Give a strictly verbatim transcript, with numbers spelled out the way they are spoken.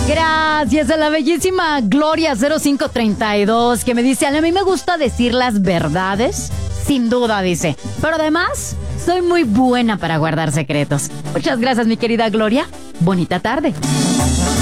Gracias a la bellísima Gloria cero cinco treinta y dos que me dice, a mí me gusta decir las verdades, sin duda dice, pero además soy muy buena para guardar secretos. Muchas gracias mi querida Gloria, bonita tarde.